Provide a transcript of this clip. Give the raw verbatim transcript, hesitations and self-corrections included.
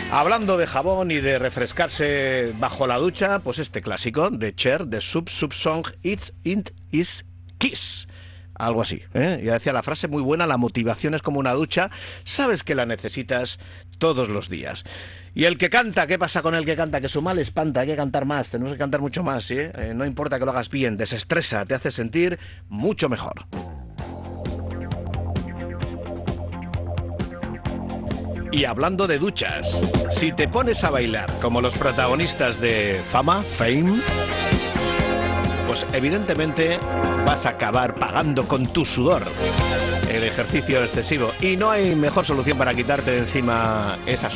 Hablando de jabón y de refrescarse bajo la ducha, pues este clásico de Cher, de Sub Sub Song, It's It Is Kiss. Algo así, ¿eh? Ya decía la frase muy buena, la motivación es como una ducha, sabes que la necesitas todos los días. Y el que canta, ¿qué pasa con el que canta? Que su mal espanta, hay que cantar más, tenemos que cantar mucho más, ¿sí? Eh, no importa que lo hagas bien, desestresa, te hace sentir mucho mejor. Y hablando de duchas, si te pones a bailar como los protagonistas de Fama, Fame, pues evidentemente vas a acabar pagando con tu sudor el ejercicio excesivo. Y no hay mejor solución para quitarte de encima esa